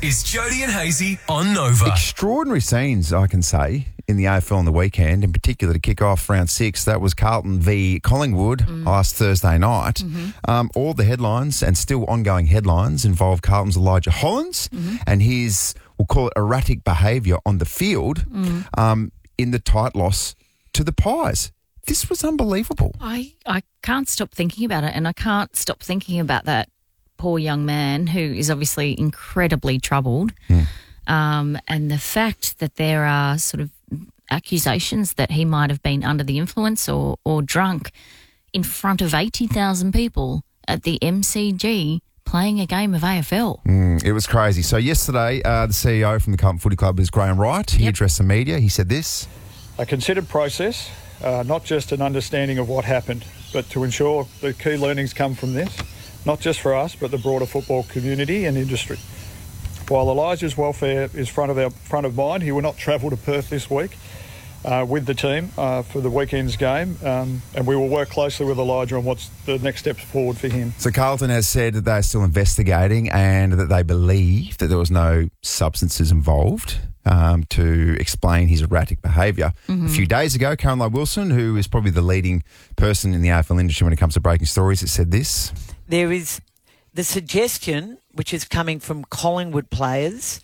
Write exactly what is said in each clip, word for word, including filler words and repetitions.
is Jody and Hazy on Nova. Extraordinary scenes, I can say, in the A F L on the weekend, in particular to kick off round six. That was Carlton v Collingwood mm. last Thursday night. Mm-hmm. Um, all the headlines and still ongoing headlines involve Carlton's Elijah Hollins mm-hmm. and his, we'll call it erratic behaviour on the field mm. um, in the tight loss to the Pies. This was unbelievable. I, I can't stop thinking about it, and I can't stop thinking about that poor young man who is obviously incredibly troubled. Mm. Um, and the fact that there are sort of accusations that he might have been under the influence or, or drunk in front of eighty thousand people at the M C G playing a game of A F L. Mm, it was crazy. So yesterday, uh, the C E O from the Carlton Footy Club is Graham Wright. He yep. addressed the media. He said this. A considered process, uh, not just an understanding of what happened, but to ensure the key learnings come from this, not just for us, but the broader football community and industry. While Elijah's welfare is front of our front of mind, he will not travel to Perth this week uh, with the team uh, for the weekend's game, um, and we will work closely with Elijah on what's the next steps forward for him. So Carlton has said that they're still investigating and that they believe that there was no substances involved um, to explain his erratic behaviour. Mm-hmm. A few days ago, Caroline Wilson, who is probably the leading person in the A F L industry when it comes to breaking stories, has said this. There is the suggestion, which is coming from Collingwood players,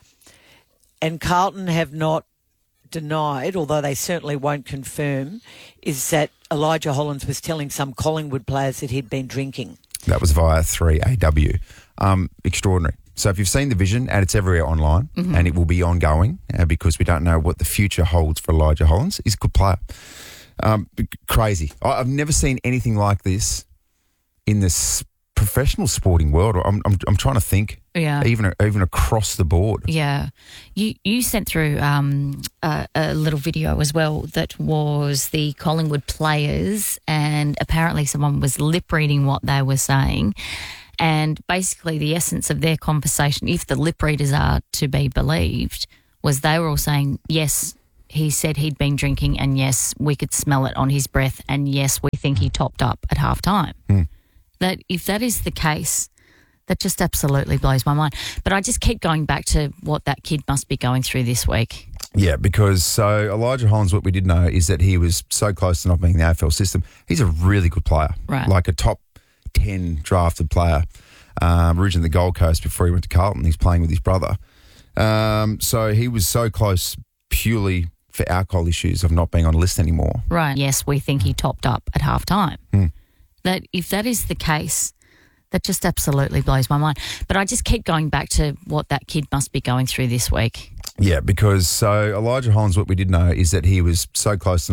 and Carlton have not denied, although they certainly won't confirm, is that Elijah Hollins was telling some Collingwood players that he'd been drinking. That was via three A W. Um, extraordinary. So if you've seen the vision, and it's everywhere online, mm-hmm. and it will be ongoing uh, because we don't know what the future holds for Elijah Hollins. He's a good player. Um, crazy. I, I've never seen anything like this in this professional sporting world. I'm I'm, I'm trying to think. Yeah. Even even across the board. Yeah. You you sent through um, a, a little video as well that was the Collingwood players, and apparently someone was lip reading what they were saying. And basically the essence of their conversation, if the lip readers are to be believed, was they were all saying, yes, he said he'd been drinking, and yes, we could smell it on his breath, and yes, we think he topped up at half time. Mm. That if that is the case, that just absolutely blows my mind. But I just keep going back to what that kid must be going through this week. Yeah, because so Elijah Hollins, what we did know is that he was so close to not being in the A F L system. He's a really good player, right? Like a top ten drafted player, um, originally the Gold Coast before he went to Carlton. He's playing with his brother. Um, so he was so close purely for alcohol issues of not being on the list anymore. Right. Yes, we think he topped up at half time. Mm. That if that is the case, that just absolutely blows my mind. But I just keep going back to what that kid must be going through this week. Yeah, because so Elijah Hollins, what we did know is that he was so close to